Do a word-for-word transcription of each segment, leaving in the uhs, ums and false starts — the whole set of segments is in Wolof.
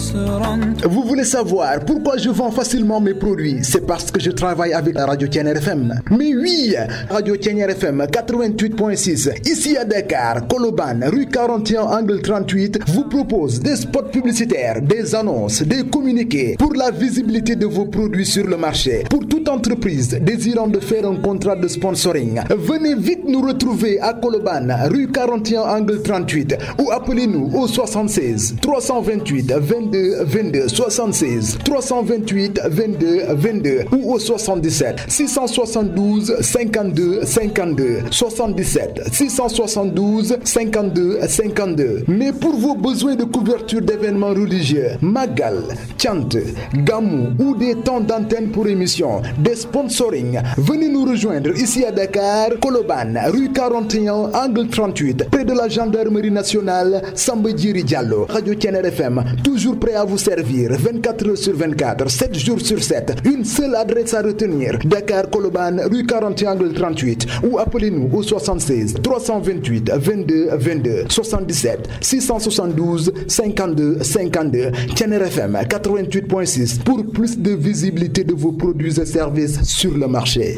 Vous voulez savoir pourquoi je vends facilement mes produits? C'est parce que je travaille avec la Radio Thiéniere F M. Mais oui, Radio Thiéniere F M quatre-vingt-huit point six, ici à Dakar, Colobane, rue quarante et un, angle trente-huit, vous propose des spots publicitaires, des annonces, des communiqués pour la visibilité de vos produits sur le marché. Pour toute entreprise désirant de faire un contrat de sponsoring, venez vite nous retrouver à Colobane, rue quarante et un, angle trente-huit, ou appelez-nous au soixante-seize trois cent vingt-huit vingt-deux vingt-deux soixante-seize trois cent vingt-huit vingt-deux vingt-deux ou au soixante-dix-sept six cent soixante-douze cinquante-deux cinquante-deux soixante-dix-sept six cent soixante-douze cinquante-deux cinquante-deux. Mais pour vos besoins de couverture d'événements religieux, Magal, Chant, Gamou ou des temps d'antenne pour émission, des sponsoring, venez nous rejoindre ici à Dakar, Colobane, rue quarante et un, angle trente-huit, près de la gendarmerie nationale Samba Djiri Diallo. Radio Thiéniere F M, toujours prêt à vous servir vingt-quatre heures sur vingt-quatre, sept jours sur sept. Une seule adresse à retenir: Dakar, Colobane, rue quarante et un, angle trente-huit, ou appelez-nous au soixante-seize trois cent vingt-huit vingt-deux vingt-deux soixante-dix-sept six cent soixante-douze cinquante-deux cinquante-deux. Thiéniere F M quatre-vingt-huit point six pour plus de visibilité de vos produits et services sur le marché.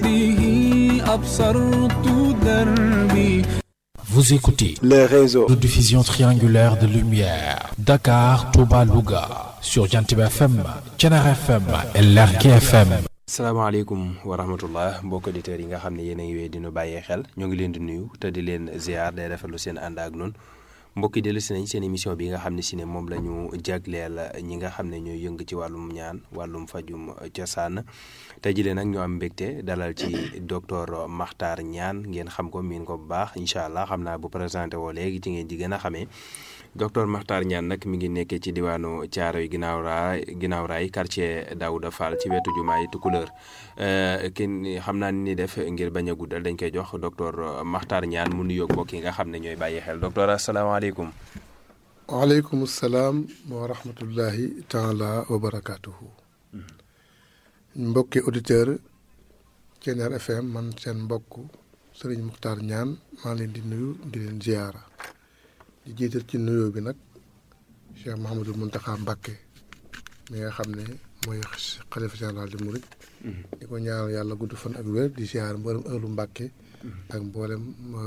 Vous écoutez le réseau de diffusion triangulaire de lumière Dakar, Touba, Louga sur Jantib F M, Thiéniere F M et Lergui F M. salaamaaleykum wa rahmatullah mbokk auditeurs yi nga xam ne yéen a ngi wéy dinu bàyyee xel ñoo ngi leen di nuyu te di leen ziar day rafetlu seen ànd ak noonu mbokk yi dellu si nañ seen émission bi nga xam ne si ne moom la ñu jagleel ñi nga xam ne ñooy yëng ci wàllum ñaan wàllum fajum cosaan tey jii nag ñu am mbégte dalal ci docteur Makhtar Niane ngeen xam ko miin ko bu baax incha allah xam naa bu présenté woo léegi ci ngeen ji gën a xamee docteur Makhtar Niane nag mi ngi nekkee ci diwaanu Thiaroye ginnaaw raay ginnaaw raay quartier Daouda Fall ci wetu jumaay Tukulóor kenn xam naa ni def ngir bañ a guddal dañ koy jox docteur Makhtar Niane mu nuyoog mbokk yi nga xam ne ñooy bàyyi xel docteur asalaamaaleykum. waaleykum salaam wa rahmatullahi taala wa barakaatuhu. mbokki auditeur Thiéniere F M man seen mbokk Serigne Makhtar Niane maa leen di nuyu di leen ziyaara di jiital ci nuyoo bi nag Cheikh Mouhamadou Mountakha Mbacké mi nga xam ne mooy xalifa général di Mouride. di ko ñaanal yàlla gudd fan ak wér di ziyaar mboolem ëllu Mbacké ak mboolem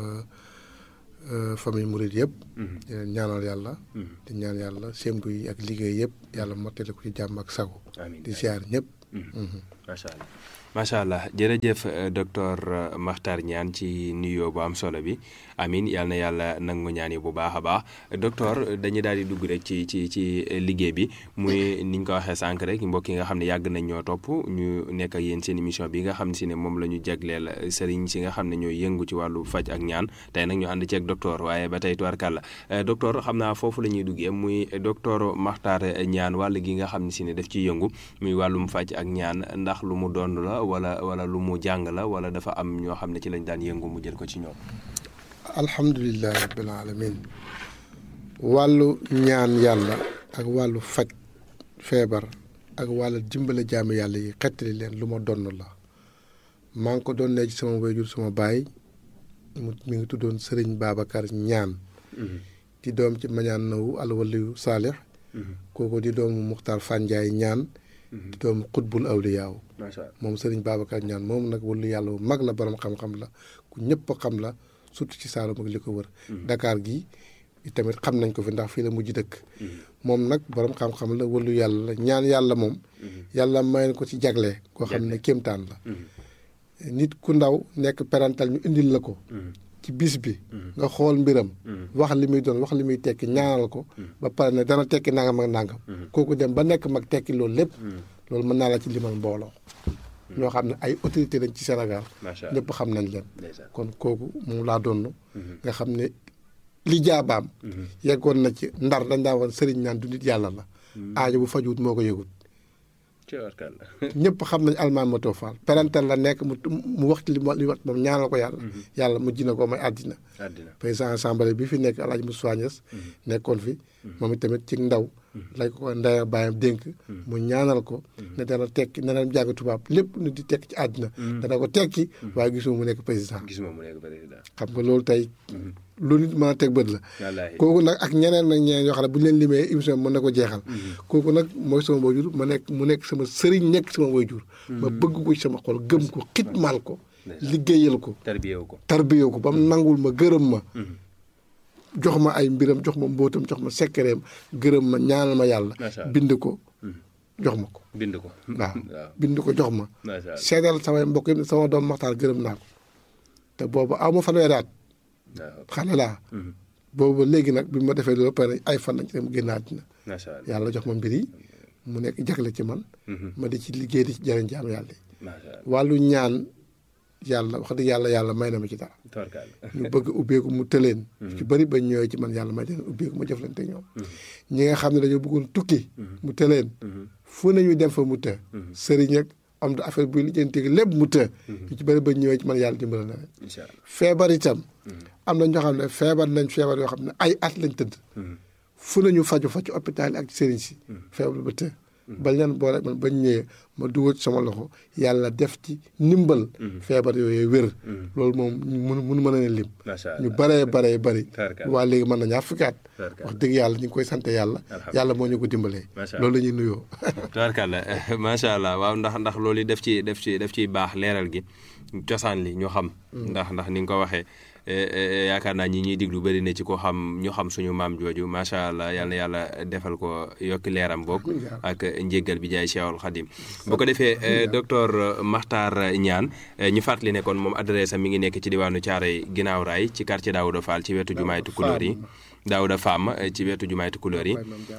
famille Mouride yëpp. di leen ñaanal yàlla. di ñaan yàlla sémbu yi ak liggéey yëpp yàlla mottali ko ci jàmm ak sago. di ziyaar ñëpp. macha allah macha allah jërëjëf docteur Makhtar Niane ci nuyoo bu am solo bi amin yal na yàlla nangu ñaan yi bu baax a baax docteur dañuy daal di dugg rek ci ci ci liggéey bi muy ni ñu ko waxee sànq rek mbokk yi nga xam ne yàgg nañ ñoo topp ñu nekk ak yéen seen émission bi nga xam ne si ne moom la ñu jagleel sëriñ si nga xam ne ñooy yëngu ci wàllu faj ak ñaan tey nag ñu ànd ci ak docteur waaye ba tey tubarkàlla docteur xam naa foofu la ñuy duggee muy docteur Makhtar Niane wàll gi nga xam ne si ne daf ciy yëngu muy wàllum faj ak ñaan ndax lu mu doon la wala wala lu mu jàng la wala dafa am ñoo xam ne ci lañ daan yëngu mu jël ko ci ñoom. alhamdulilah rabbil alamin wàllu ñaan yàlla ak wàllu faj feebar ak wàllu dimbale jaami yàlla yi xettali leen lu ma donn la maa ngi ko doon ne ci sama wayjur sama baay mu mi ngi tuddoon Serigne Babacar Niane. di doom ci mañaan nawu alwaliyu saalix kooku di doomu Muxtaar Fanjaay Niane. di doomu xutbul awliyaaw moom Serigne Babacar Niane moom nag wàllu yàlla bu mag la borom xam-xam la ku ñëpp xam la surtout ci Saalum ak li ko wër. Dakar gi tamit xam nañ ko fi ndax fii la mujj dëkk. moom nag borom xam-xam la wàllu yàlla la ñaan yàlla moom. yàlla may ko ci jagle koo xam ne kéemtaan la. nit ku ndaw nekk parental ñu indil la ko. ci bis bi. nga xool mbiram. wax li muy doon wax li muy tekki ñaanal ko. ba pare ne dana tekki nangam ak nangam. kooku dem ba nekk mag tekki loolu lépp. loolu mën naa la ci limal mbooloo. ñoo xam ne ay autorité lañ ci Sénégal. ñëpp xam nañ leen. kon kooku moom laa doon. nga xam ne li jaabaam. yeggoon na ci ndar dañ daa woon sëriñ naan du nit yàlla la. aajo bu fajuwut moo ko yëgut. ñëpp xam nañ almaan ma toofaal parental la nekk mu mu wax ci li li wax moom ñaanal ko yàlla. yàlla mujj na ko may àddina. président assemblée bi fi nekk El Hadj Moussa Niass nekkoon fi. moom itamit ci ndaw lañ ko ko ndey bàyyam dénk mu ñaanal ko ne dana tekki ne dana jàng tubaab lépp nu di tekki ci àddina dana ko tekki waaye gisuma mu nekk président gisuma mu nekk président xam nga loolu tey lu nit mën a teg bët la kooku nag ak ñeneen nag ñeneen yoo xam ne bu ñu leen limee émission mën na ko jeexal kooku nag mooy sama waajur ma nekk mu nekk sama sëriñ nekk sama waajur ma bëgg ko ci sama xol gëm ko xitmaal ko liggéeyal ko tarbiyewu ko tarbiyewu ko ba mu nangul ma gërëm ma jox ma ay mbiram jox ma mbóotam jox ma sekkereem gërëm ma ñaanal ma yàlla bind ko jox ma ko bind ko waaw bind ko jox ma seedal samay mbokk yi sama doom Maxtaar gërëm naa ko te boobu aw ma fanweeri at xale laa boobu léegi nag bi ma defee loolu pare ay fan lañ ci mu génn àddina yàlla jox ma mbir yi mu nekk jagle ci man ma di ci liggéey di ci jëriñ jaam yàlla yi wàllu ñaan yàlla wax dëgg yàlla yàlla may na ma ci dara ñu bëgg ubbeeku mu tëleen ci bëri ba ñëwee ci man yàlla may leen ubbeeku ma jëflante ñoom ñi nga xam ne dañoo bëggoon tukki mu tëleen fu nañu dem fa mu të sëriñ ak am da affaire buy lijjanti lépp mu të ñu ci bëri ba ñëwee ci man yàlla dimbala na leen feebar itam am na ñoo xam ne feebar nañ feebar yoo xam ne ay at lañ tëdd fu nañu faju fa ci hôpital yi ak sëriñ si feebar ba të ba leen boole man bañ ñëwee ma dugal ci sama loxo yàlla def ci ndimbal feebar yooyu wér loolu moom mënu mënu mën a ne lim ñu baree baree bëri waa léegi mën na ñaar fukki at wax dëgg yàlla ñu ngi koy sant yàlla yàlla moo ñu ko dimbalee loolu la ñuy nuyoo tabarkàlla macha allah waaw ndax ndax loolu def ci def ci def ciy baax leeral gi cosaan li ñu xam ndax ndax ni nga ko waxee yaakaar naa ñi ñuy diglu bëri na ci ko xam ñu xam suñu maam jooju macha allah yal na yàlla defal ko yokki leeram boog ak njéggal bi jaay Cheikhul Khadim bu ko defee docteur Makhtar Niane ñu fàttali ne kon moom adresse am mi ngi nekk ci diwaanu Thiaroye ginnaaw raay ci quartier Daouda Fall ci wetu jumaay Tukulóor yi Daouda Fam ci wetu jumaay Tukulóor yi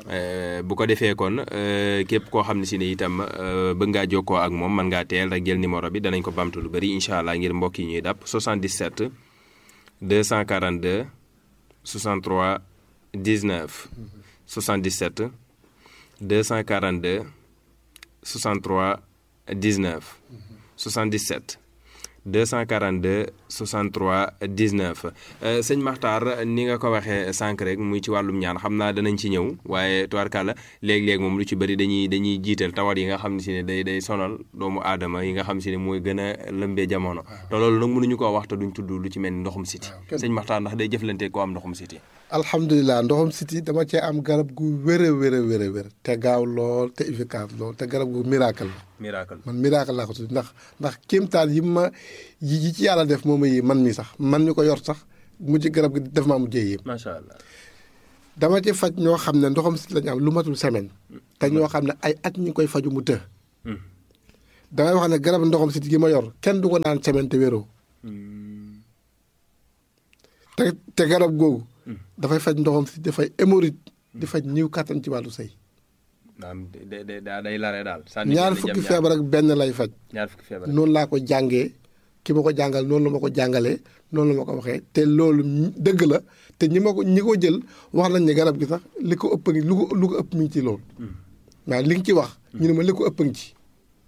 bu ko defee kon képp koo xam ne si ne itam bëgg ngaa jokkoo ak moom mën ngaa teel rek jël numéro bi danañ ko bamtu lu bëri incha allah ngir mbokk yi ñuy dàpp soixante-dix-sept deux cent quarante-deux soixante-trois dix-neuf soixante-dix-sept deux cent quarante-deux soixante-trois dix-neuf soixante-dix-sept deux cent quarante-deux soixante-trois dix-neuf sëñ Makhtar ni nga ko waxee sànq rek muy ci wàllum ñaan xam naa danañ ci ñëw waaye tubaarkàlla léeg-léeg moom lu ci bëri dañuy dañuy jiital tawat yi nga xam ne si ne day day sonal doomu aadama yi nga xam si ne mooy gën a lëmbee jamono te loolu nag mënuñu koo wax te duñ tudd lu ci mel ni ndoxum siti sëñ Makhtar ndax day jëflante koo am ndoxum siti alhamdulilah ndoxum siti dama cee am garab gu wér a wér a wér a wér te gaaw lool te efficace lool te garab gu miracle la miracle man miracle laa ko tudd ndax ndax kéemtaan yi ma yi ci yàlla def moom yi man mi sax man ñu ko yor sax mujj garab gi def maa mujjee yëpp macha allah dama ci faj ñoo xam ne ndoxam siti lañu am lu matul semaine te ñoo xam ne ay at ñu ngi koy faju mu të damay wax ne garab ndoxam siti gi ma yor kenn du ko naan semaine te wéroo te te garab googu dafay faj ndoxam siti dafay hémorroïde di faj niw kàttan ci wàllu sëy day lare daal ñaar fukki feebar ak benn lay faj ñaar fukki feebar noonu laa ko jàngee ki ma ko jàngal noonu la ma ko jàngalee noonu la ma ko waxee te loolu dëgg la te ñi ma ko ñi ko jël wax nañ ne garab gi sax li ko ëpp ngi lu ko lu ko ëpp mi ngi ci loolu waaw li nga ci wax ñu ne ma li ko ëpp ngi ci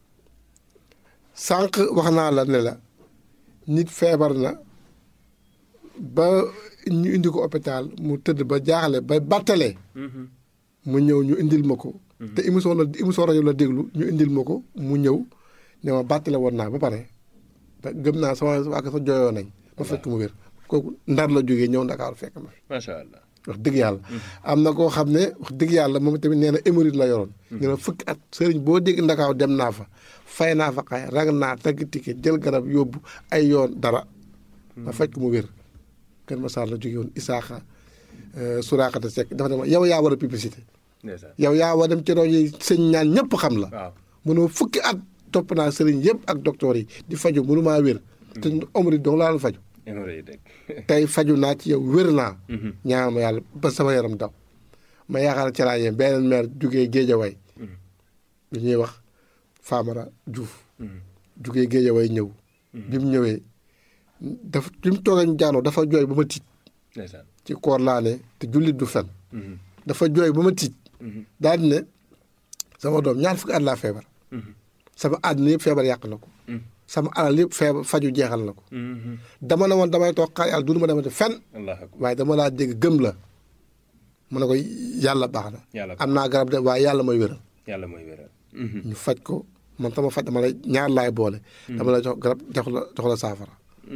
sànq wax naa la ne la nit feebar na ba ñu indi ko hôpital mu tëdd ba jaaxle ba battalee mu ñëw ñu indil ma ko te émission la émission rajo la déglu ñu indil ma ko mu ñëw ne ma battale woon naa ba pare gëm naa sama waa ko sa jooyoo nañ ma fekk mu wér kooku ndar la jógee ñëw Ndakaaru fekk ma fi macha allah wax dëgg yàlla am na koo xam ne wax dëgg yàlla moom tamit nee na hémorroïde la yoroon nee na fukki at sëriñ boo dégg Ndakaaru dem naa fa fay naa fa xay rag naa tagg ticket jël garab yóbbu ay yoon dara ma fekk mu wér Kër Massar la jógee woon Isaaxa Suraakata Seck dafa ne ma yow yaa war a publicité yow yaa war dem ci rajo yi sëñ ñaan ñëpp xam la mënoo fukki at topp naa sëriñ yëpp ak docteur yi di faju mënu maa wér te hémorroïde dong laa la faju tey faju naa ci yow wér naa ñaan ma yàlla ba sama yaram daw ma yaakaar ci laa yem beneen maire jugee Géejawaay lu ñuy wax Famara Diouf jugee Géejawaay ñëw bi mu ñëwee dafa bi mu toogee jaanoo dafa jooy ba ma tiit ci koor laa ne te jullit du fen dafa jooy ba ma tiit daal di ne sama doom ñaar fukki at laa feebar sama àddina yëpp feebar yàq na ko sama alal yëpp feebar faju jeexal na ko dama ne woon damay toog xaar yàlla dund ma demante fen waaye dama laa dégg gëm la mu ne ko yàlla baax na. yàlla am naa garab de waaye yàlla mooy wéral. yàlla mooy wéral. ñu faj ko man sama faj dama lay ñaar laay boole. dama lay jox garab jox la jox la saafara.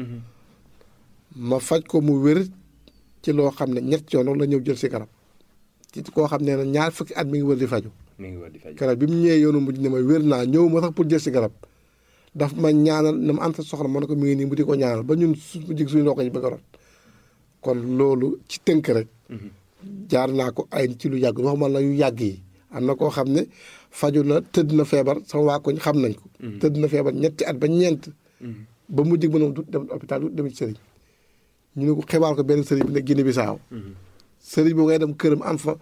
ma faj ko mu wér ci loo xam ne ñett yoon la ñëw jël si garab ci koo xam ne ñaar fukki at mi ngi wër di faju. mi ngi wër di faju garab bi mu ñëwee yoonu mujj ne ma wér naa ñëw ma sax pour jël si garab daf ma ñaanal ne ma am sa soxla ma ne ko mi ngi nii mu di ko ñaanal ba ñun su jig suñu noo ko ñu bëgg a rot kon loolu ci tënk rek. jaar naa ko ay ci lu yàgg waxuma la yu yàgg yi am na koo xam ne faju na tëdd na feebar sama waa koñ xam nañ ko. tëdd na feebar ñetti at ba ñeent. ba mu dig ma ne du dem hôpital du dem ci sëriñ ñu ne ko xibaar ko benn sëriñ bi ne Guinée Bissau. sëriñ boo ngay dem këram am fa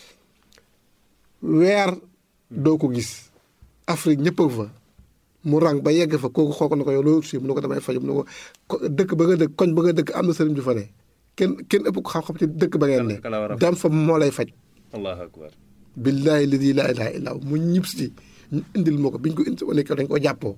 weer doo ko gis Afrique ñëpp a fa mu rang ba yegg fa kooku xool ko ne ko yow loolu si mu ne ko damay faju mu ne ko dëkk ba nga dëkk koñ ba nga dëkk am na sëriñ ju fa ne kenn kenn ëpp ko xam-xam ci dëkk ba ngeen ne dem fa moo lay faj. allahu akbar. billaahi ladi laa ilaaha illaa mu ñib si ñu indil ma ko biñ ko indi nekk dañ ko jàppoo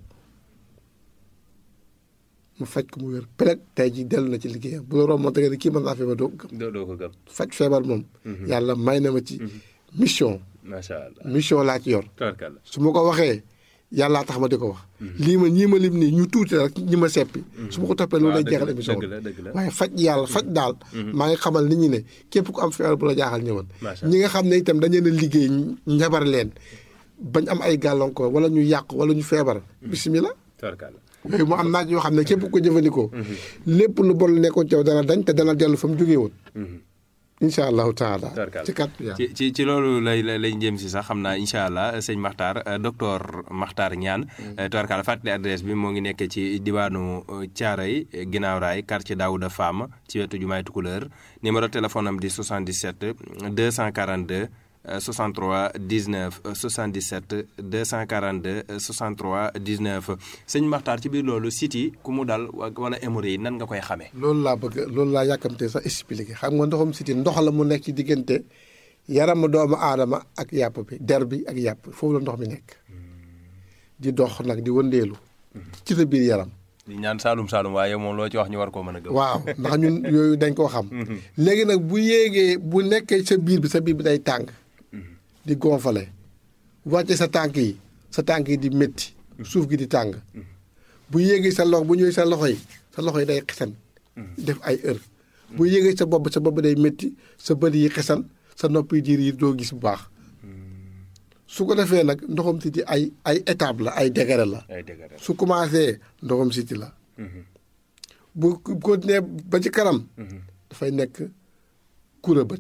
mu faj ko mu wér peut-être tey jii dellu na ci liggéeyam bu la romboon te ne kii mën naa feebar doo ko gëm. doo ko gëm. faj feebar moom. yàlla may na ma ci mission. macha allah mission laa ci yor. tabarkalla. su ma ko waxee yàllaa tax ma di ko wax. lii ma ñii ma lim nii ñu tuuti rek ñi ma seppi. su ma ko toppee loolu lay jeexal émission dëgg la dëgg la waaye faj yàlla faj daal. maa ngi xamal nit ñi ne képp ku am feebar bu la jaaxal ñëwal. ñi nga xam ne itam dañu leen a liggéey njabar leen bañ am ay gàllankoor wala ñu yàq wala ñu feebar. bisimilah. tabarkalla. yooyu mu am naaj yoo xam ne képp ko jëfandikoo. lépp lu bon nekkoon ci yow dana dañ te dana dellu fa mu jógee woon. incha allahu taala. ci kat ci ci ci loolu lay lay jëm si sax xam naa incha allah sëñ Makhtar docteur Makhtar Niane. tabarkalla fàttali adresse bi moo ngi nekk ci diwaanu Thiaroye ginnaaw raay quartier Daouda Fam ci wetu jumaay Tukulëër numéro téléphone am di soixante-dix-sept deux cent quarante-deux soixante-trois dix-neuf soixante-dix-sept deux cent quarante-deux soixante-trois dix-neuf sëñ Makhtar ci biir loolu site yi ku mu dal wala hémorroïde nan nga koy xamee. loolu laa bëgg loolu laa yàkkamtee sax expliqué xam nga ndoxum siti ndox la mu nekk ci diggante yaramu doomu aadama ak yàpp bi der bi ak yàpp foofu la ndox mi nekk di dox nag di wëndeelu ci sa biir yaram. di ñaan Saalum Saalum waaye moom loo ci wax ñu war koo mën a gëm. waaw ndax ñun yooyu dañ koo xam. léegi nag bu yéegee bu nekkee sa biir bi sa biir bi day tàng. di gonfale wàcce sa tànk yi sa tànk yi di métti suuf gi di tàng bu yéegee sa loxo bu ñëwee sa loxo yi sa loxo yi day xesan def ay heure bu yéegee sa bopp sa bopp day métti sa bët yi xesan sa nopp yi diir yi doo gis bu baax su ko defee nag ndoxam siti ay ay étape la ay degré la su commencé ndoxam siti la bu continuer ba ci kanam dafay nekk kura bët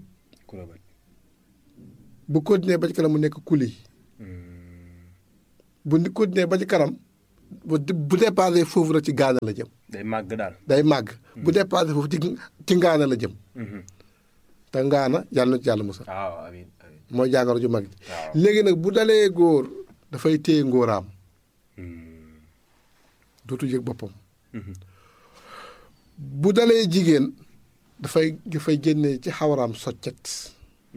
bu continuer ba ci kanam mu nekk kuli bu ni continuer ba ci kanam bu bu dépassé foofu rek ci gaana la jëm. day màgg daal day màgg. bu dépassé foofu ci ci ngaana la jëm. te ngaana yàlla na ci yàlla musal. waaw amiin amiin mooy jàngoro ju mag ji. léegi nag bu dalee góor dafay téye ngóoraam. dootu yëg boppam. bu dalee jigéen dafay dafay génne ci xawaraam soccet.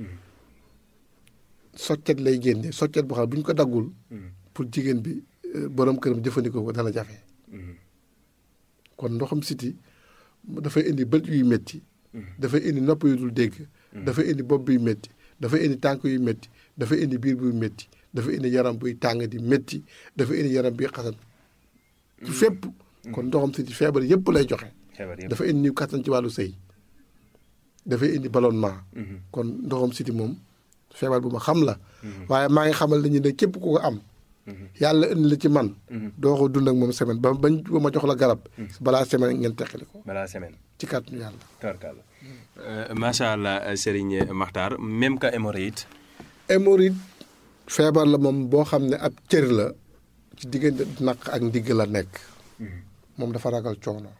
soccet lay génne soccet boo xam ne bu ñu ko daggul pour jigéen bi borom këram jëfandikoo ko dana jafe kon ndoxam siti dafay indi bët yuy métti dafay indi nopp yu dul dégg dafay indi bopp buy métti dafay indi tànk yu métti dafay indi biir buy métti dafay indi yaram buy tàng di métti dafay indi yaram buy xasan ci fépp kon ndoxam siti feebar yëpp lay joxe dafa indi niw kattan ci wàllu sëy dafay indi ballonnement kon ndoxam siti moom feebar bu ma xam la waaye maa ngi xamal nañu ne képp ku ko am yàlla indi la ci man doo ko dund ak moom semaine ba bañ ba ma jox la garab balaa semaine ngeen teqali ko balaa semaine ci kàttanu yàlla tabarkalla macha allah Serigne Makhtar même que hémorroïde hémorroïde feebar la moom boo xam ne ab cër la ci diggante naq ak ndigg la nekk moom dafa ragal coono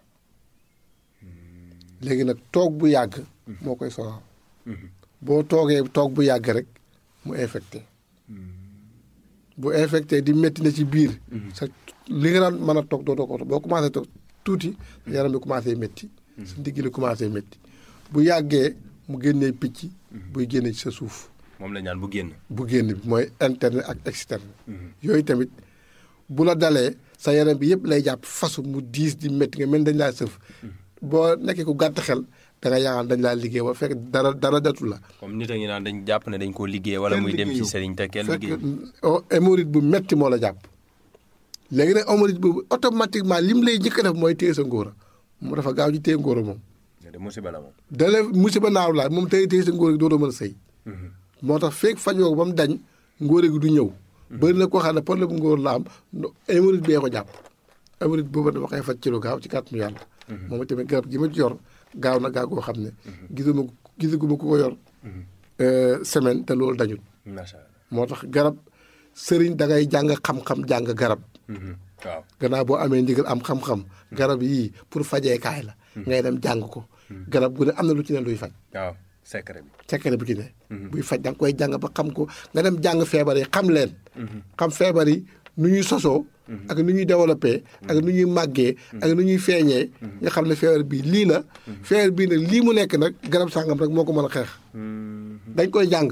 léegi nag toog bu yàgg moo koy sonal boo toogee toog bu yàgg rek mu infecté bu infecté di métti na ci biir sa li nga daan mën a toog doo doo ko boo commencé toog tuuti sa yaram bi commencé métti sa ndigg li commencé métti bu yàggee mu génnee picc buy génne ci sa suuf moom la ñaan bu génn bu génn bi mooy interne ak externe yooyu tamit bu la dalee sa yaram bi yëpp lay jàpp fasu mu diis di métti nga mel dañ laa sëf boo nekkee ku gàtt xel da nga yaakaar dañ laa liggéey wala fekk dara dara datu la. comme nit a ngi naan dañ jàpp ne dañ koo liggéey wala muy dem ci sëriñ te kenn liggéey. fekk hémorroïde bu metti moo la jàpp léegi nag hémorroïde boobu automatiquement lim lay njëkk a def mooy téye sa ngóora mu dafa gaaw ci téye ngóora moom. de musiba la moom. dalee musiba naaw laa moom téye téye sa ngóora gi dootoo mën a sëy. moo tax fekk fajoo ba mu dañ ngóora gi du ñëw. bëri na koo xam ne problème bu ngóor la am hémorroïde bee ko jàpp hémorroïde boobu dama koy faj ci lu gaaw ci kàttanu yàlla. moom tamit garab gi ma ci yor gaaw na gaaw goo xam ne. gisuma gisaguma ku ko yor. semaine te loolu dañul. macha allah moo tax garab sëriñ da ngay jàng xam-xam jàng garab. waaw gannaaw boo amee ndigal am xam-xam. garab yii pour fajeekaay la. ngay dem jàng ko. garab gu ne am na lu ci ne luy faj. waaw secret bi. secret bu ci ne. buy faj da nga koy jàng ba xam ko nga dem jàng feebar yi xam leen. xam feebar yi nu ñuy sosoo. ak nu ñuy développé. ak nu ñuy màggee. ak nu ñuy feeñee. nga xam ne feebar bii lii la. feebar bii nag lii mu nekk nag garab sàngam rek moo ko mën a xeex. dañ koy jàng.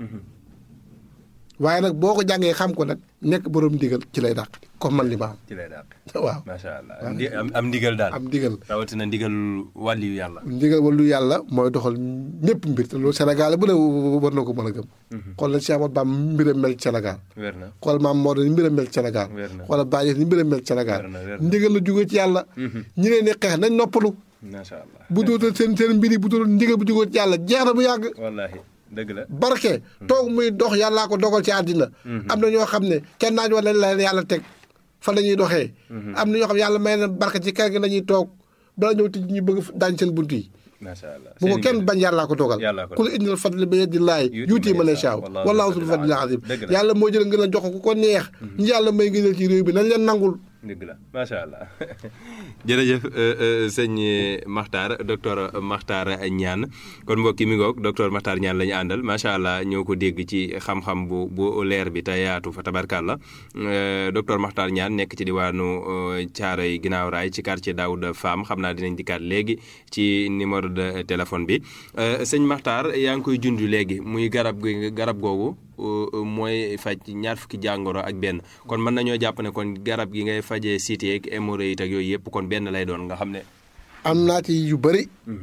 waaye nag boo ko jàngee xam ko nag nekk borom ndigal ci lay dàq comme man li ma am. ci lay dàq. waaw macha allah am am ndigal daal. am ndigal rawatina ndigal wàllu yàlla. ndigal wàllu yàlla mooy doxal ñëpp mbir te loolu Sénégal bu ne war na ko mën a gëm. xool na Cheikh Ahmadou Bamba mbiram mel ci Sénégal. wér na xool maam Maodo ni mbiram mel ci Sénégal. wér na xoolal Baye ni mbiram mel ci Sénégal. wér na wér na ndigal la jógee ci yàlla. ñi leen di xeex nañ noppalu. macha allah bu dootal seen seen mbir yi bu dootal ndigal bu jógee ci yàlla jeex na bu yàgg. wallaahi dëgg la. barke toog muy dox yàllaa ko dogal ci àddina. am na ñoo xam ne kenn naaj wala la yàlla teg fa la ñuy doxee. am na ñoo xam ne yàlla may na barke ci kër gi la ñuy toog bala ñëw tij ñu bëgg daañ seen bunt yi. macha allah bu ko kenn bañ yàllaa ko dogal. yàllaa ko ku la indil fadli bi yadillaahi yuuti man yashaa wallaahu zul fadlil aziim. yàlla moo jël ngeen a jox ko ko neex. ñi yàlla may ngeen ci réew bi nañ leen nangul. dëgg la macha allah jërëjëf sëñ Makhtar docteur Makhtar Niane kon mbokk yi mi ngoog docteur Makhtar Niane la ñu àndal macha allah ñoo ko dégg ci xam-xam bu bu leer bi te yaatu fa tabarkàlla docteur Makhtar Niane nekk ci diwaanu Thiaroye Ginnaaw Raay ci quartier Daouda Fam xam naa dinañ dikkaat léegi ci numéro de téléphone bi sëñ Makhtar yaa ngi koy junj léegi muy garab gi garab googu mooy faj ñaar fukki jàngoro ak benn kon mën nañoo jàpp ne kon garab gi ngay fajee cité ak hémorroïde ak yooyu yëpp kon benn lay doon nga xam ne. am naa ci yu bëri.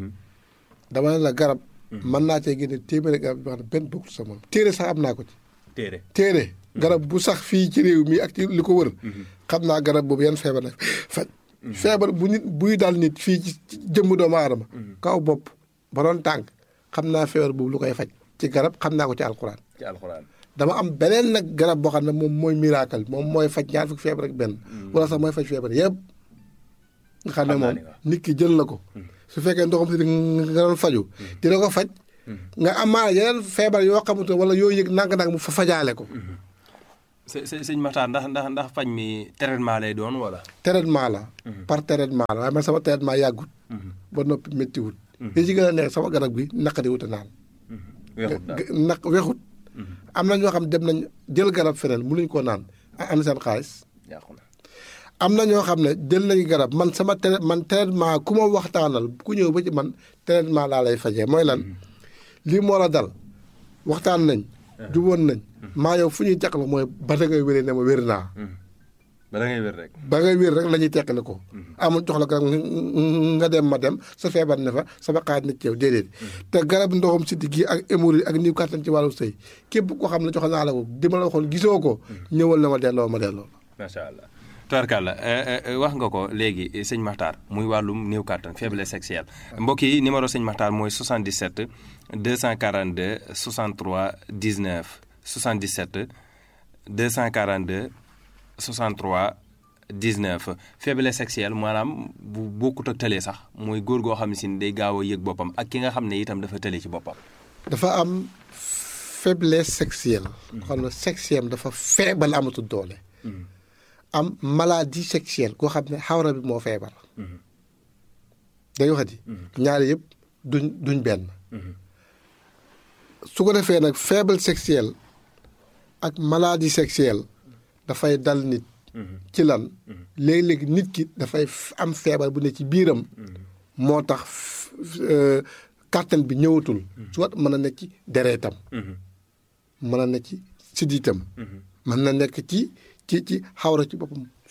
dama ne la garab. mën naa cee génne téeméeri garab yoo xam ne benn bokkul sa moom. téere sax am naa ko ci. téere téere. garab bu sax fii ci réew mi ak ci li ko wër. xam naa garab boobu yan feebar la faj. feebar bu nit buy dal nit fii ci jëmm doomu aadama. kaw bopp ba doon tànk xam naa feebar boobu lu koy faj. ci garab xam naa ko ci alxuraan. ci alxuraan. dama am beneen nag garab boo xam ne moom mooy miracle moom mooy faj ñaar fukki feebar ak benn. wala sax mooy faj feebar yëpp. nga xam ne moom nit ki jël la ko. su fekkee ndoxam si nga doon faju dina ko faj. nga amaana yeneen feebar yoo xamante wala yoo yëg ndànk-ndànk mu fa fajaale ko. së sëñ Makhtar ndax ndax ndax faj mi traitement lay doon wala. traitement la. par traitement la waaye man sama traitement yàggut. ba noppi méttiwut. li ci gën a neex sama garab gi naqari wut a naan. weexut daal naq weexut. am na ñoo xam dem nañ jël garab feneen mënuñ koo naan am seen xaalis. am na ñoo xam ne jël nañ garab man sama tra man traitement ku ma waxtaanal ku ñëw ba ci man traitement laa lay fajee mooy lan lii moo la dal waxtaan nañ. juboon nañ. maa yow fu ñuy teqale mooy ba da ngay wéree ne ma wér naa. ba da ngay wér rek. ba ngay wér rek la ñuy teqale ko. amul jox la garab nga dem ma dem sa feebar ne fa sama xaaj na ci yow déedéet. te garab ndoxam siddi gi ak hémorroïde ak niw kàttan ci wàllu sëy képp koo xam ne jox naa la ko di ma la waxoon gisoo ko. ñëwal na ma delloo ma delloo. macha allah. tubarkalla wax nga ko léegi sëñ Makhtar muy wàllum néew kàttan faiblesse sexuelle mbokk yi numéro sëñ Makhtar mooy soixante-dix-sept deux cent quarante-deux soixante-trois dix-neuf soixante-dix-sept deux cent quarante-deux soixante-trois dix-neuf faiblesse sexuelle maanaam bu bokkut ak tële sax mooy góor goo xam ne si day gaaw a yëg boppam ak ki nga xam ne itam dafa tële ci boppam. dafa am faiblesse sexuelle. xam ne sexuelle dafa feebal amatul doole. am maladie sexuelle koo xam ne xawra bi moo feebar. day waxati. ñaari yëpp duñ duñ benn. su ko defee nag faible sexuelle ak maladie sexuelle dafay dal nit. ci lan léeg-léeg nit ki dafay am feebar bu ne ci biiram. moo tax kàttan bi ñëwatul. soit mën na nekk ci dereetam. mën na nekk ci siddiitam. mën na nekk ci. ci ci xawra ci boppam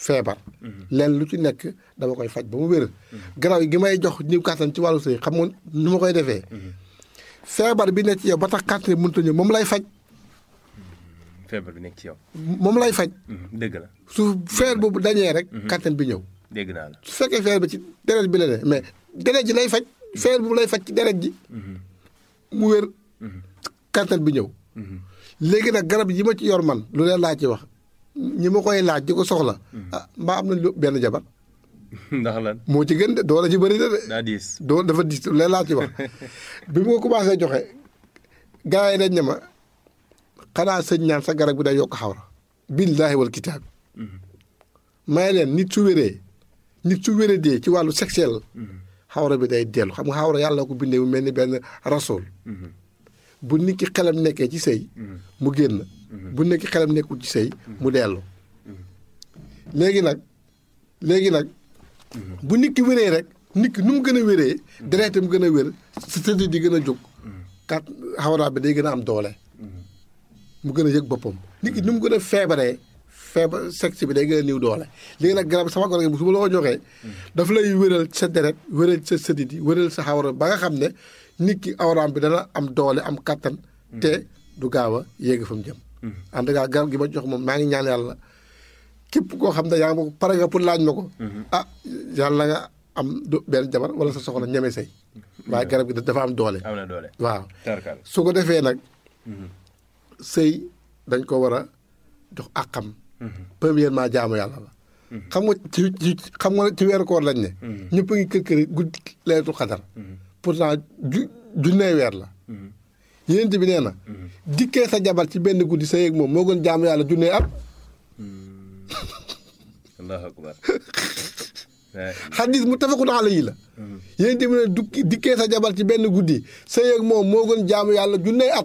feebar leen lu ci nekk dama koy faj ba mu wér garab gi may jox ñëw kàttan ci wàllu sëy xam nga nu ma koy defee feebar bi nekk ci yow ba tax kàttan mënut a ñëw moom lay faj feebar bi nekk ci yow moom lay faj dëgg la su feer boobu dañee rek kàttan bi ñëw dégg naa la su fekkee feer bi ci deret bi la ne mais deret ji lay faj feer boobu lay faj ci deret ji mu wér kàttan bi ñëw léegi nag garab yi ma ci yor man lu leen laa ci wax ñi ma koy laaj di ko soxla ah mbaa am nañ benn jabar ndax lan moo ci gën de doole ci bëri na de daa diis doo dafa diis lu leen laa ci wax bi ma commencé joxe gars yi dañ ne ma xanaa sëñ ñaan sa garab bi day yokk xawra billaahi wal kitaab may leen nit su wéree nit su wéree dee ci wàllu sexuel xawra bi day dellu xam nga xawra yàlla ko bindee mu mel ni benn rasool bu nit ki xelam nekkee ci sëy mu génn bu nit ki xelam nekkul ci sëy mu dellu léegi nag léegi nag bu nit ki wéree rek nit ki nu mu gën a wéree deretam gën a wér sa sëddi di gën a jóg kat xawra bi day gën a am doole mu gën a yëg boppam nit ki nu mu gën a feebaree feebar sexe bi day gën a niw doole léegi nag garab sama garab bu su ma la ko joxee daf lay wéral sa deret wéral sa sëddi di wéral sa xawra ba nga xam ne nit ki awraam bi dana am doole am kattan te du gaaw a yéeg fa mu jëm en tout cas garab gi ma jox moom maa ngi ñaan yàlla képp koo xam ne yaa ngi ma pare nga pour laaj ma ko ah yàlla nga am benn jabar wala sa soxla ñeme say waaye garab gi dafa am doole am na doole waaw su ko defee nag sëy dañ ko war a jox àqam premièrement jaamu yàlla la xam nga ci ci xam nga ci weeru koor lañ ne ñëpp a ngi kër kër guddi laylatul xadar pourtant ju junnee weer la yéen bi nee na dikkee sa jabar ci benn guddi sa yéeg moom moo gën jaamu yàlla junnee at allahu akbar xadis mu tafakun alayhi la yéen bi nee dukki dikkee sa jabar ci benn guddi sa yéeg moom moo gën jaamu yàlla junnee at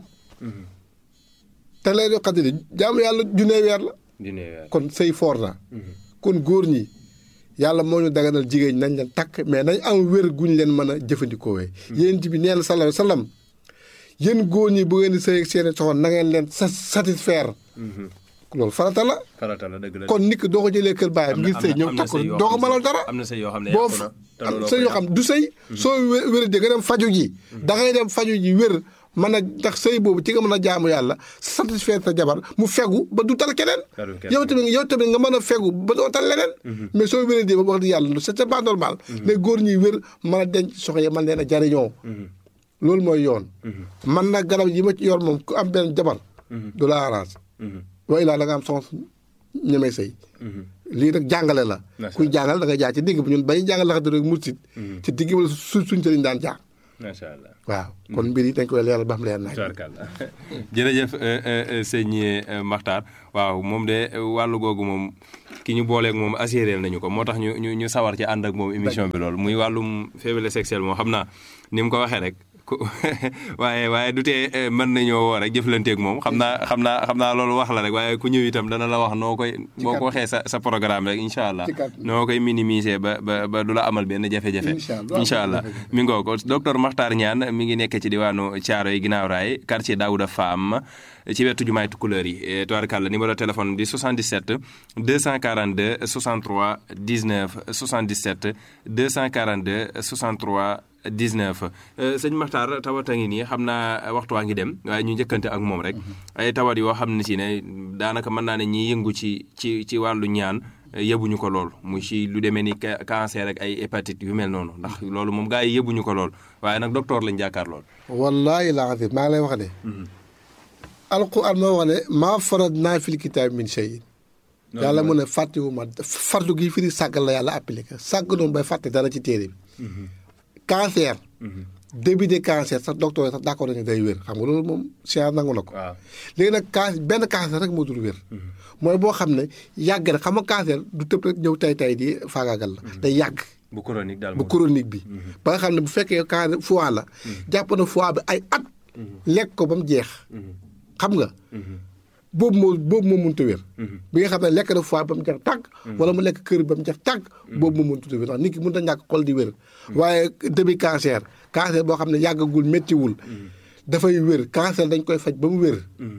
te laylatul xadar jaamu yàlla junnee weer la kon sëy foor na kon góor ñi yàlla moo ñu daganal jigéen ñi nañ leen takk mais nañ am wér guñ leen mën a jëfandikoo wee yéen bi nee na sallallahu alayhi wa sallam yéen góor ñi bu ngeen di sëy ak seeni soxna na ngeen leen satisfaire loolu farata la farata la dëgg la kon nit ki doo ko jëlee kër baayam ngir sëy ñëw takk doo ko mënal dara am na sëy yoo xam ne boo sëy yoo xam du sëy soo wér di nga dem faju ji da ngay dem faju ji wér mën a ndax sëy boobu ci nga mën a jaamu yàlla satisfaire sa jabar mu fegu ba du tal keneen yow tamit yow tamit nga mën a fegu ba doo tal leneen mais soo wéree di ba wax di yàlla c'est pas normal mais góor ñuy wér mën a denc soxna yi mën leen a jariñoo loolu mooy yoon man nag garab yi ma ci yor moom ku am benn jabar du la arrange wa ilaa da nga am soxna ñemee sëy lii nag jàngale la kuy jàngal da nga jaar ci digg bi ñun bañu jàngal laxadi rek mursit ci digg bi la su suñ sëriñ daan jaar macha allah waaw kon mbir yi dañ koy leeral ba xam leer naaj. jërëjëf sëñ Makhtar waaw moom de wàllu googu moom ki ñu booleeg moom assuré nañu ko moo tax ñu ñu ñu sawar ci ànd ak moom émission bi loolu muy wàllum faiblesse sexuelle moom xam naa ni mu ko waxee rek. waaye waaye du tee mën nañoo woo rek jëflanteeg moom xam naa xam naa xam naa loolu wax la rek waaye ku ñëw itam dana la wax noo koy boo ko waxee sa sa programme rek incha allah noo koy minimiser ba ba ba du la amal benn jafe-jafe incha allah mi ngoo ko docteur Makhtar Niane mi ngi nekk ci diwaanu Thiaroye ginnaaw raay quartier Daouda Fam ci wetu jumaay Tukulëër yi tubaarkàlla numéro téléphone di soixante-dix-sept deux cent quarante-deux soixante-trois dix-neuf soixante-dix-sept deux cent quarante-deux soixante-trois dix-neuf sëñ Makhtar tawat a ngi nii xam naa waxtu waa ngi dem waaye ñu njëkkante ak moom rek ay tawat yoo xam ne si ne daanaka mën naa ne ñiy yëngu ci ci ci wàllu ñaan yëbuñu ko lool mu ci lu demee ni cancer ak ay hépatite yu mel noonu ndax loolu moom gars yi yëbuñu ko lool waaye nag docteur lañ jàkkaar lool. wallaahi laa xam maa ngi lay wax ne. alquran moo wax ne maa faratnaa fil kitaabi min shay'in yàlla mu ne fàttewu ma fardu gi firi sàggal la yàlla appliqué sàgg noonu bay fàtte dara ci téere bi. cancer. début de cancer sax docteur yi sax d'accord nañu day wér xam nga loolu moom science nangu na ko. waaw léegi nag cancer benn cancer rek moo dul wér. mooy boo xam ne yàgg na xam nga cancer du tëb rek ñëw tay tay di faagaagal la. day yàgg. bu chronique daal bu chronique bi. ba nga xam ne bu fekkee cancer foie la. jàpp na foie bi ay at. lekk ko ba mu jeex. xam nga. boobu moo boobu moo mënut a wér. bi nga xam ne lekk na foie ba mu jeex tàgg. wala mu lekk kër ba mu jeex tàgg. boobu moo mënut a wér ndax nit ki mënut a ñàkk xol di wér. waaye début cancer cancer boo xam ne yàggagul méttiwul. dafay wér cancer dañ koy faj ba mu wér.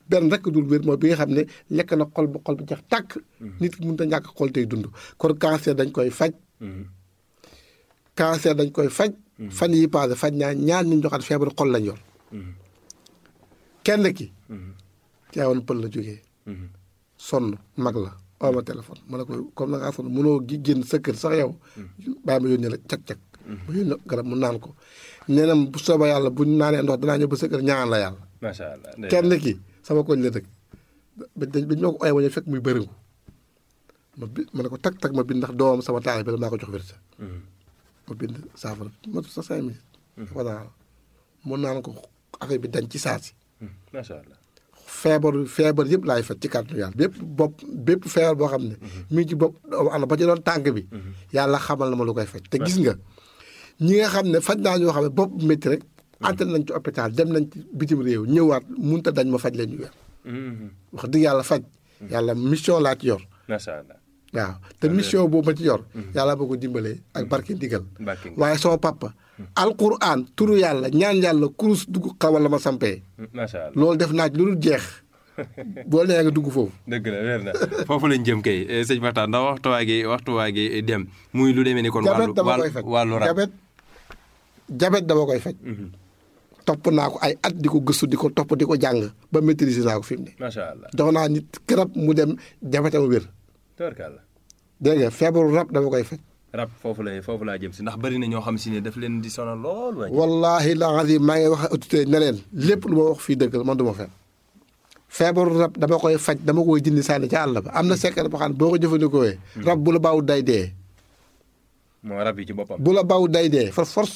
benn rek dul wér mooy bi nga xam ne lekk na xol ba xol bi jeex tàkk. nit ki mënut a ñàkk xol tey dund kon cancer dañ koy faj. cancer dañ koy faj. fan yi passé faj naa ñaar ñu joxaat feebaru xol lañ yor. kenn ki. Tivaouane Pël la jógee. sonn mag la oo ma téléphone ma ne ko comme na ngaa sonn mënoo gi génn sa kër sax yow. bàyyi ma yónnee la cag-cag. ma yónnee garab mu naan ko. nee na bu soobee yàlla bu ñu naanee ndox danaa ñëw ba sa kër ñaan la yàlla. macha allah kenn ki sama koñ la dëkk. ba dañ ba ñoo ko ooyee ba ñu fekk muy bëriŋu. ma bi ma ne ko tag tag ma bind ndax doomam sama taay bi la maa ko jox wérsa. ma bind saafara ma sa cinq minutes. voilà mun naan ko affaire bi dañ ci saa si. macha allah. feebar feebar yëpp laay faj ci kàttanu yàlla bépp bopp bépp feebar boo xam ne. mi ngi ci bopp am na ba ci doon tànk bi. yàlla xamal na ma lu koy faj. te gis nga ñi nga xam ne faj naa ñoo xam ne bopp métti rek. entré nañ ci hôpital dem nañ ci bitim réew ñëwaat mënut a dañ ma faj leen ñu wér. wax dëgg yàlla faj. yàlla mission laa ci yor. macha allah. waaw te mission boobu ma ci yor. yàlla boo ko dimbalee ak barke ndigal. waaye sama papa. alquran turu yàlla ñaan yàlla kurus dugg xawal la ma sampee. macha allah loolu def naa ci lu dul jeex. boo nee nga dugg foofu. dëgg la weer na foofu lañ jëm kay sëñ Makhtar ndax waxtu waa gi waxtu waa gi dem muy lu demee ni kon. wàllu wàllu rab jabet jabet dama koy faj. topp naa ko ay at di ko gëstu di ko topp di ko jàng ba maîtriser naa ko fi mu ne. macha allah jox naa nit garab mu dem jabetam wér. tubarkalla. dégg nga feebaru rab dama koy faj. rab foofu la foofu laa jëm si ndax bari na ñoo xam si ne daf leen di sonal lool. wallaahi la azim maa ngi wax autorité ne leen lépp lu ma wax fii dëgg la man du ma fen feebaru rab dama koy faj dama koy jëndi sànni ca àll ba am na secret boo xam ne boo ko jëfandikoo rab bu la baaw day dee. moo rab yi ci boppam. bu la baaw day dee for force.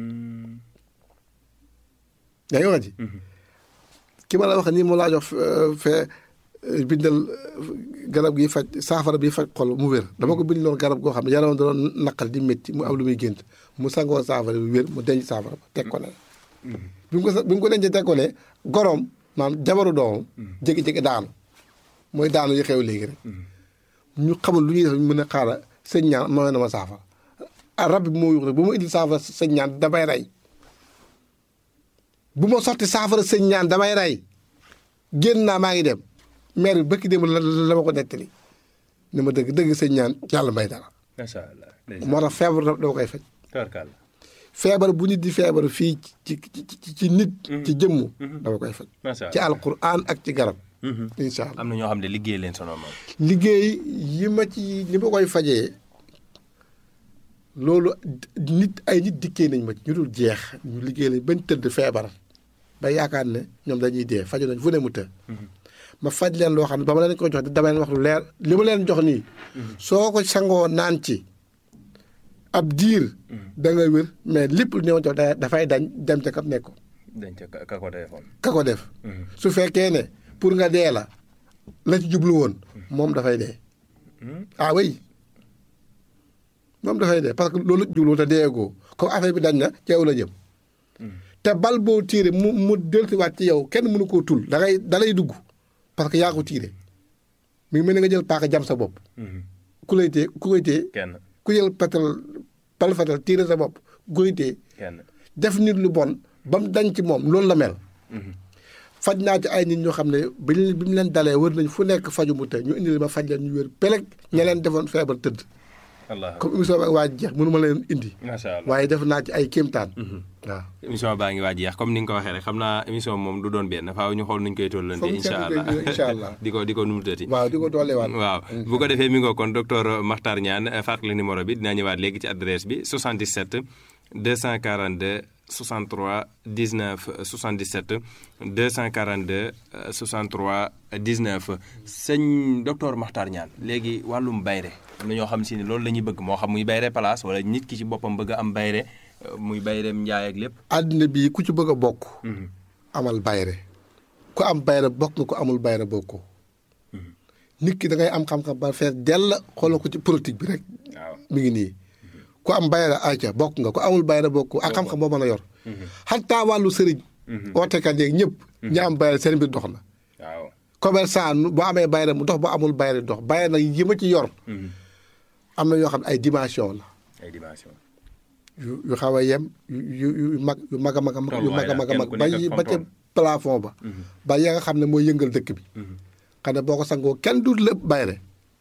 yaa ngi wax ji. ki ma la wax nii mu laa jox fee bindal garab gi faj saafara bi faj xol mu wér dama ko bind loon garab goo xam ne yaram da doon naqal di métti mu am lu muy gént mu sangoo saafara bi wér mu denc saafara ba teg ko ne. bi mu ko bi mu ko dencee teg ko ne goroom maanaam jabaru doomam. jékki-jékki daanu mooy daanu yi xew léegi rek. ñu xamul lu ñuy def mën a xaaral sëñ ñaan mooy na ma saafara rab bi moo yuux rek bu ma indil saafara sëñ ñaan damay rey. bu ma sotti saafara sëñ ñaan damay rey génn naa maa ngi dem maire bi bëkki dem la la ma ko nettali ne ma dëgg dëgg sëñ ñaan yàlla may dara. macha allah. moo tax feebar dama koy faj. tubarkalla. feebar bu nit di feebar fii ci ci ci nit. ci jëmm. dama koy faj. macha allah ci alquran ak ci garab. incha allah am na ñoo xam ne liggéey leen sonal moom. liggéey yi ma ci li ma koy fajee loolu nit ay nit dikkee nañ ma ci ñu dul jeex ñu liggéey lañ bañ tëdd feebar. ba yaakaar ne ñoom dañuy dee faju nañ fu ne mu të ma faj leen loo xam ne ba ma leen ko jox dama leen wax lu leer li ma leen jox nii soo ko sangoo naan ci ab diir da nga wér mais lépp lu ñëw jox dafay dañ dem ca kam nekk ko dañ ca ka ko defoon ka ko def su fekkee ne pour nga dee la la ci jublu woon moom dafay dee ah oui moom dafay dee parce que loolu jublu te deegoo comme affaire bi dañ na ceew la jëm te bal boo tiire mu mu dellusiwaat ci yow kenn mënu koo tul da ngay da lay dugg parce que yaa ko tiire mi ngi mel ni nga jël paaka jam sa bopp. ku lay tee ku koy tee. kenn ku jël petal bal fetal tiire sa bopp ku koy tee. kenn def nit lu bon ba mu dañ ci moom loolu la mel. faj naa ci ay nit ñoo xam ne bi ñu bi mu leen dalee wër nañ fu nekk faju mu tey ñu indi ma faj leen ñu wér peleg ña leen defoon feebar tëdd. comme émission bi waa jeex mënu ma leen indi. macha allah waaye def naa ci ay kéemtaan. waaw émission baa ngi waa jeex comme ni nga ko waxee rek xam naa émission moom du doon benn faaw ñu xool nuñ koy tollante. incha allah incha allah di ko di ko numutati. waaw di ko dooleewaat. waaw bu ko defee mi ngoo kon docteur Makhtar Niane fàttali numéro bi dinaa ñëwaat léegi ci adresse bi soixante-dix-sept deux cent quarante-deux soixante-trois dix-neuf soixante-dix-sept deux cent quarante-deux soixante-trois dix-neuf sëñ docteur Makhtar Niane léegi wàllum bayre am na ñoo xam si ne loolu la ñuy bëgg moo xam muy bayre place wala nit ki ci boppam bëgg a am bayre muy bayreem njaay ak lépp. àddina bii ku ci bëgg a bokk. amal bayre ku am bayre bokk nga ku amul bayre bokkoo. nit ki da ngay am xam-xam ba fees dell xoolal ko ci politique bi rek. waaw mi ngi nii. ku am bayre ayca bokk nga ku amul bayre bokk ak xam-xam boo mën a yor. xataa wàllu sëriñ. ootekat yeeg ñëpp. ñi am bayre seen mbir dox na. waaw commerçant boo amee bayre mu dox boo amul bayre dox bayre nag yi ma ci yor. am na yoo xam ne ay dimension la. ay dimension. yu yu xaw a yem yu yu yu mag yu mag a mag a mag yu mag a mag a mag ba ba ca plafond ba ba ya nga xam ne mooy yëngal dëkk bi xam ne boo ko sangoo kenn du lépp bayre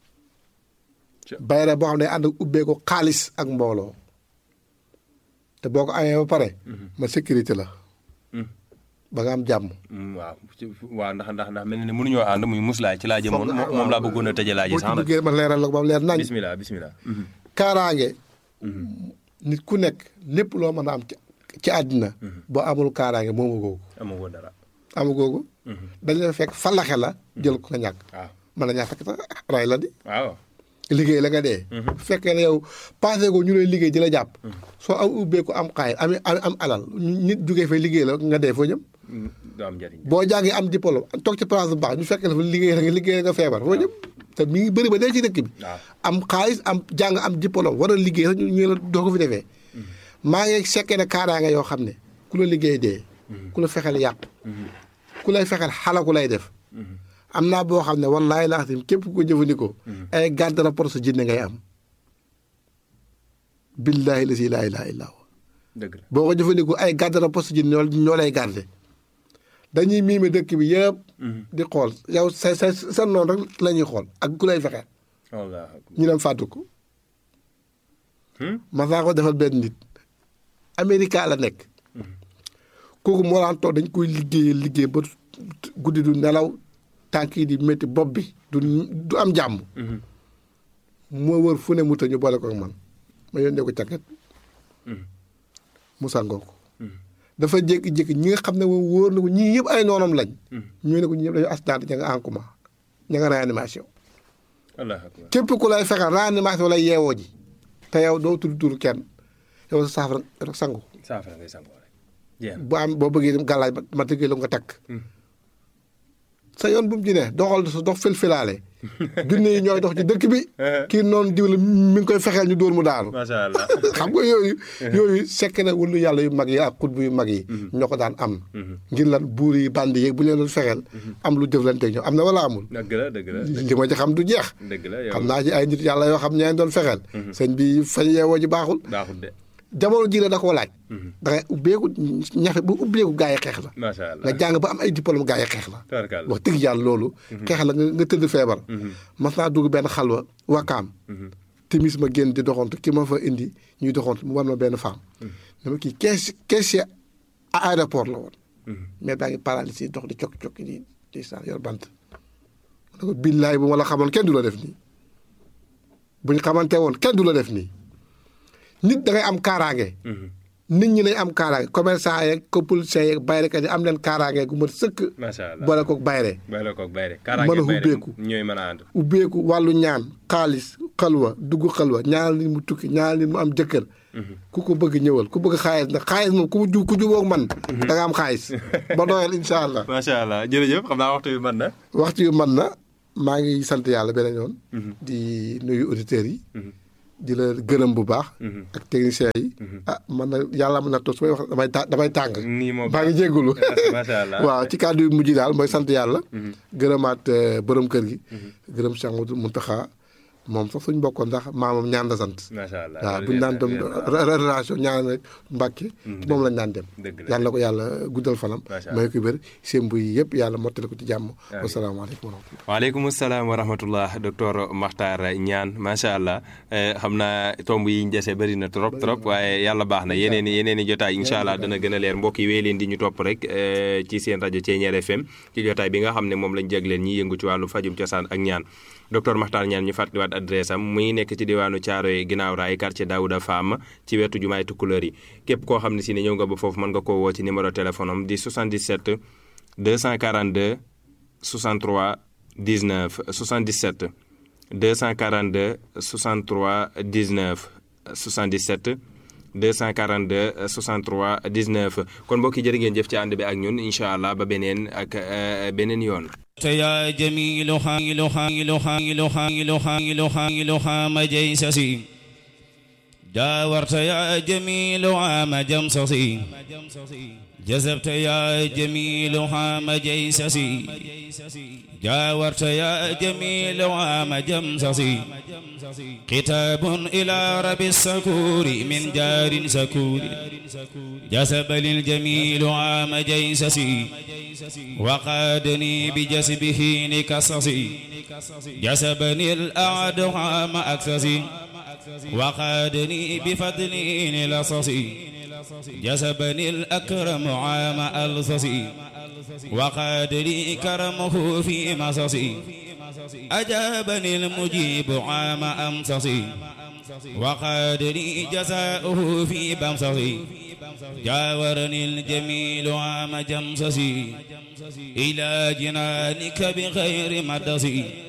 bayre boo xam ne ànd ak ubbee ko xaalis ak mbooloo te boo ko amee ba pare ma sécurité la ba nga am jàmm waaw waaw ndax ndax ndax mel na ne mënuñoo ànd muy muslaay ci laa jëmoon moom laa bëggoon a tëjee laa ji sax nag ma leeral la ko ba leer nañ bismillah bismillah kaaraange nit ku nekk lépp loo mën a am ci àddina boo amul kaaraange moomu googu amagoo dara amu googu dañ la fekk falaxe la jël ko nga ñàkk waaw mën na ñaa fekk sax ray la di waaw liggéey la nga dee bu fekkee ne yow passé ko ñu lay liggéey di la jàpp soo am ubbee ko am xaay am am alal nit jógee fay liggéey la nga dee foo jëm du am njëriñ boo jàngee am diplôme toog ci place bu baax ñu fekk la fa liggéey la nga liggéey nga feebar foo jëm te mi ngi bëri ba dee ci dëkk bi am xaalis am jàng am diplôme war a liggéey sax ñu la doo ko fi defee maa ngi sekkee ne kaaraange yoo xam ne ku la liggéey dee ku la fexeel yàq ku lay fexeel xala ku lay def am naa boo xam ne wallaahi laa xam képp ku ko jëfandikoo ay garde rapport sa jinne ngay am billaahi la si laa ilaaha illaa huwa dëgg la boo ko jëfandikoo ay garde rapport sa jinne ñoo ñoo lay garde dañuy miime dëkk bi yëpp di xool yow sa sa sa noonu rek la ñuy xool ak ku lay fexeel ñu dem fàttu ko ma saa ko defal benn nit Amérique la nekk kooku moo daan toog dañ koy liggéeyee liggéey ba guddi du nelaw tànk yi di métti bopp bi du du am jàmm moo wër fu ne mu ñu boole ko ak man ma yónnee ko càkket mu sangoo ko dafa jékki-jékki ñi nga xam ne moom wóor na ko ñii yëpp ay noonam lañ ñu ne ko ñii yëpp dañu accident ña nga en coma ña nga réanimation képp ku lay fexeel réanimation lay yeewoo ji te yow doo tudd tur kenn yow sa saafara rek sangu saafara ngay sangu bu am boo bëggee dem gàllaaj ma tëggee la nga takk sa yoon bu mu ci ne doxal sa dox fël-fëlaale junne yi ñooy dox ci dëkk bi kii noonu diw la mi ngi koy fexeel ñu dóor mu daanu macha allah xam nga yooyu yooyu sekk na wëllu yàlla yu mag yi ak xutbu yu mag yi ñoo ko daan am ngir lan buur yi bandi yeeg bu leen doon fexeel am lu jëflanteeg ñoom am na wala amul dëgg la dëgg la li ma ci xam du jeex dëgg la xam naa ci ay nit yàlla yoo xam ñeen doon fexeel sëñ bi fañ yeewoo ji baaxul baaxul de jamono ji la da koo laaj da ngay ubbeeku ñafe bu ubbeeku gaa yi xeex la macha allah nga jàng ba am ay diplôme gaa yi xeex la tabarkalla wax dëgg yàlla loolu xeex la nga nga tëdd feebar mas naa dugg benn xalwa wakaam timis ma génn di doxantu ki ma fa indi ñuy doxantu mu war ma benn femme dama kii kees kees aéroport la woon mais daa ngi paralysé dox di cokki-cokki di di sa yor bant ma ne ko billaay bu ma la xamoon kenn du la def nii buñ xamante woon kenn du la def nii nit da ngay am kaaraange nit ñi lay am kaaraange commerçant yeeg politicien yeeg bayrekat yi am leen kaaraange gu mat sëkk macha allah boole kook bayre boole kook bayre mën a ubbeeku ñooy mën a ànd ubbeeku wàllu ñaan xaalis xalwa dugg xalwa ñaanal nit mu tukki ñaanal nit mu am jëkkër ku ko bëgg ñëwal ku bëgg xaalis ndax xaalis moom ku ju ku jubóog man da nga am xaalis ba doyal incha allah macha allah jërëjëf xam naa waxtu yu mën na waxtu yu mën na maa ngi sant yàlla beneen yoon di nuyu auditeurs yi di la gërëm bu baax. ak techniciens yi. ah man na yàlla mën na toog su may wax damay ta damay tàng. nii moom baa ngi jégalu. macha allah waaw ci kàddu yu mujj daal mooy sant yàlla. gërëmaat borom kër gi. gërëm Cheikh Mouhamadou Mountakha moom sax suñ bokkoon ndax maamam ñaan la sant. macha allah waaw bu ñu daan dem relation ñaan rek Mbàkke moom lañ daan dem. yàlla na ko yàlla guddal fanam. may ko wér sémbu yi yëpp yàlla mottali ko ci jàmm. wasalaamaaleykum wa rahmatulah. waaleykum salaam wa rahmatullah docteur Makhtar Niane macha allah xam naa tomb yi ñu dese bëri na trop trop waaye yàlla baax na yeneen i yeneen i jotaay incha allah dana gën a leer mbokk yi wéy leen di ñu topp rek ci seen rajo Thiéniere F M ci jotaay bi nga xam ne moom lañ jagleen ñi yëngu ci wàllu fajum cosaan ak ñaan docteur Makhtar Niane ñu fàttaliwaat adresse am muy nekk ci diwaanu Thiaroye ginnaaw raay quartier Daouda Fam ci wetu jumaay Tukulóor yi képp koo xam ne si ne ñëw nga ba foofu mën nga koo woo ci numéro téléphone am di soixante-dix-sept deux cent quarante-deux soixante-trois dix-neuf soixante-dix-sept deux cent quarante-deux soixante-trois dix-neuf soixante-dix-sept deux cent quarante-deux soixante-trois dix-neuf kon mbokki jërë ngeen jëf ci ànd bi ak ñun incha allah ba beneen ak beneen yoon. يا جميل خايل خايل خايل خايل خايل خايل خام جيسسي جاورت يا جميل عام جمصصي جذبت يا جميل عام جيسسي جاورت يا جميل عام جمصصي كتاب إلى رب السكور من جار سكور جسب للجميل عام جيسسي وقادني بجسبه نكسسي جسبني الأعد عام أكسسي وقادني بفضله لصصي جسبني الأكرم عام ألصصي وقادني كرمه في مصصي أجابني المجيب عام أمصصي وقادني جزاؤه في بمصصي جاورني الجميل عام جمصصي إلى جنانك بغير مدصي